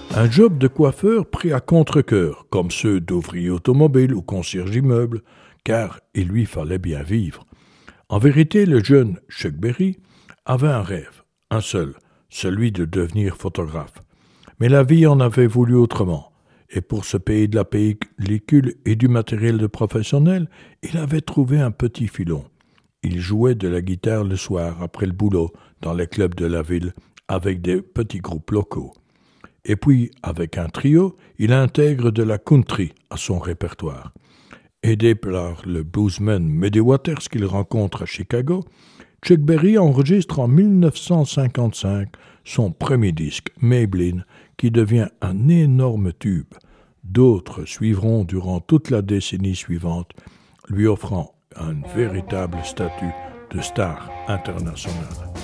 Un job de coiffeur pris à contre-cœur, comme ceux d'ouvrier automobile ou concierge immeuble, car il lui fallait bien vivre. En vérité, le jeune Chuck Berry avait un rêve, un seul, celui de devenir photographe. Mais la vie en avait voulu autrement, et pour se payer de la pellicule et du matériel de professionnel, il avait trouvé un petit filon. Il jouait de la guitare le soir après le boulot dans les clubs de la ville avec des petits groupes locaux. Et puis, avec un trio, il intègre de la country à son répertoire. Aidé par le bluesman Muddy Waters qu'il rencontre à Chicago, Chuck Berry enregistre en 1955 son premier disque, Maybelline, qui devient un énorme tube. D'autres suivront durant toute la décennie suivante, lui offrant un véritable statut de star internationale.